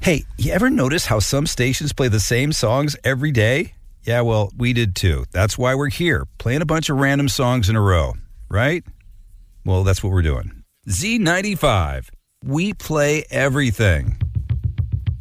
Hey, you ever notice how some stations play the same songs every day? Yeah, well, we did too. That's why we're here, playing a bunch of random songs in a row, right? Well, that's what we're doing. Z95. We play everything.